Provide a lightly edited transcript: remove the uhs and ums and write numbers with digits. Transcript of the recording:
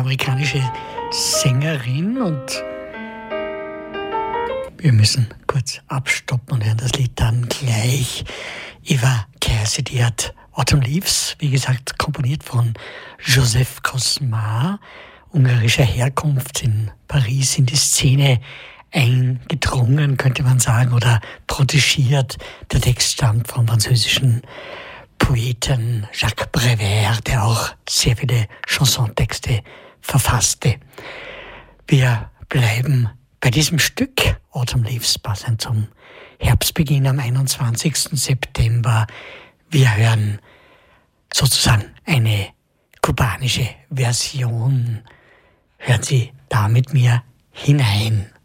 amerikanische Sängerin und wir müssen kurz abstoppen und hören das Lied dann gleich. Eva Cassidy hat Autumn Leaves, wie gesagt, komponiert von Joseph Cosma, ungarischer Herkunft, in Paris in die Szene eingedrungen, könnte man sagen, oder protegiert. Der Text stammt vom französischen Poeten Jacques Prévert, der auch sehr viele Chansontexte verfasste. Wir bleiben bei diesem Stück Autumn Leaves, passend zum Herbstbeginn am 21. September. Wir hören sozusagen eine kubanische Version. Hören Sie da mit mir hinein.